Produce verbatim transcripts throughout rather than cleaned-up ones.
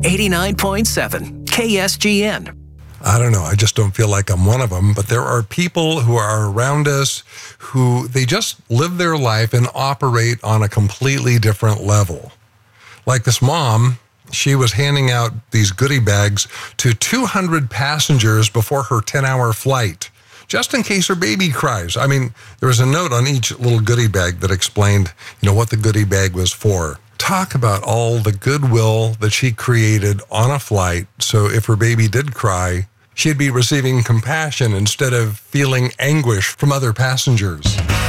eighty-nine point seven K S G N. I don't know. I just don't feel like I'm one of them. But there are people who are around us who they just live their life and operate on a completely different level. Like this mom, she was handing out these goodie bags to two hundred passengers before her ten-hour flight, just in case her baby cries. I mean, there was a note on each little goodie bag that explained, you know, what the goodie bag was for. Talk about all the goodwill that she created on a flight, so if her baby did cry, she'd be receiving compassion instead of feeling anguish from other passengers.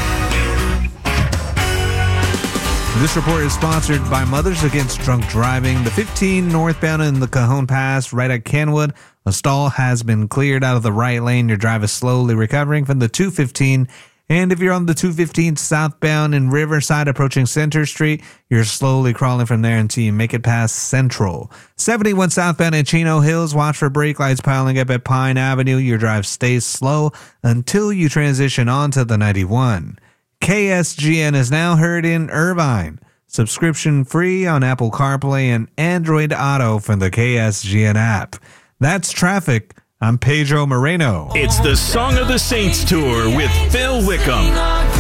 This report is sponsored by Mothers Against Drunk Driving. The fifteen northbound in the Cajon Pass, right at Kenwood, a stall has been cleared out of the right lane. Your driver is slowly recovering from the two fifteen. And if you're on the two fifteen southbound in Riverside approaching Center Street, you're slowly crawling from there until you make it past Central. seventy-one southbound in Chino Hills, watch for brake lights piling up at Pine Avenue. Your drive stays slow until you transition onto the ninety-one. K S G N is now heard in Irvine. Subscription free on Apple CarPlay and Android Auto from the K S G N app. That's traffic. I'm Pedro Moreno. It's the Song of the Saints Tour with Phil Wickham.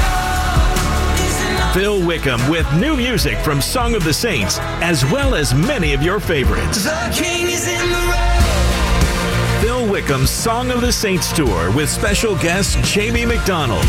Phil Wickham with new music from Song of the Saints, as well as many of your favorites. The King is in the road. Phil Wickham's Song of the Saints Tour with special guest Jamie McDonald.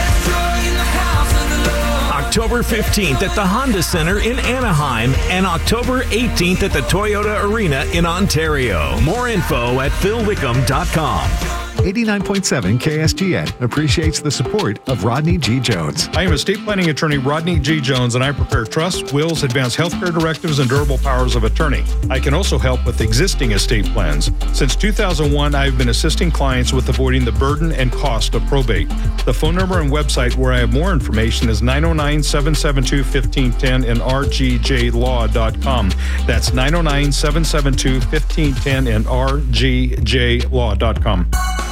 October fifteenth at the Honda Center in Anaheim and October eighteenth at the Toyota Arena in Ontario. More info at phil wickham dot com. eighty-nine point seven K S G N appreciates the support of Rodney G. Jones. I am estate planning attorney Rodney G. Jones, and I prepare trusts, wills, advanced healthcare directives, and durable powers of attorney. I can also help with existing estate plans. Since two thousand one, I have been assisting clients with avoiding the burden and cost of probate. The phone number and website where I have more information is nine oh nine, seven seven two, one five one zero and r g j law dot com. That's nine oh nine, seven seven two, one five one zero and r g j law dot com.